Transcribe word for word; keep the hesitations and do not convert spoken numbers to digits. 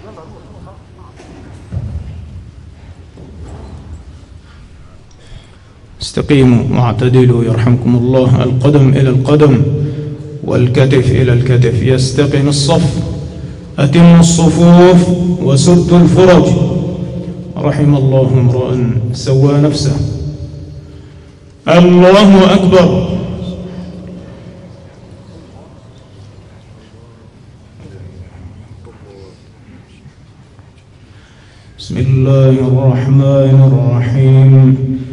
استقيموا واعتدلوا يرحمكم الله. القدم إلى القدم والكتف إلى الكتف. يستقم الصف. أتموا الصفوف وسدوا الفرج. رحم الله امرأ سوى نفسه. الله أكبر. بسم الله الرحمن الرحيم.